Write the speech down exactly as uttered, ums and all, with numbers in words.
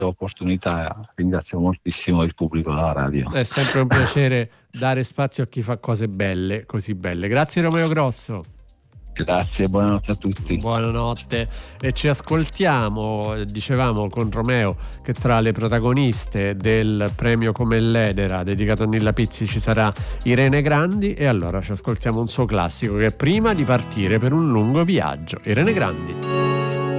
opportunità. Ringrazio moltissimo il pubblico della radio. È sempre un piacere dare spazio a chi fa cose belle, così belle. Grazie Romeo Grosso. Grazie, buonanotte a tutti. Buonanotte. E ci ascoltiamo, dicevamo con Romeo che tra le protagoniste del premio Come l'Edera dedicato a Nilla Pizzi ci sarà Irene Grandi, e allora ci ascoltiamo un suo classico che è Prima di partire per un lungo viaggio. Irene Grandi.